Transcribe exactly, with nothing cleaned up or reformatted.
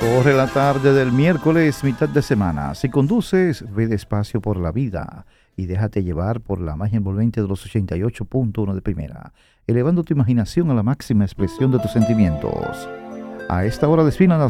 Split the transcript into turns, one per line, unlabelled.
Corre la tarde del miércoles, mitad de semana. Si conduces, ve despacio por la vida y déjate llevar por la magia envolvente de los ochenta y ocho punto uno de primera, elevando tu imaginación a la máxima expresión de tus sentimientos. A esta hora desfilan las